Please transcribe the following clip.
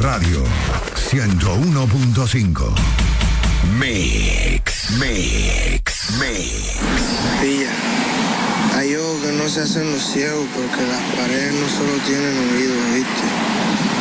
Radio 101.5. Mix. Pilla, hay ojos que no se hacen los ciegos porque las paredes no solo tienen oídos, ¿viste?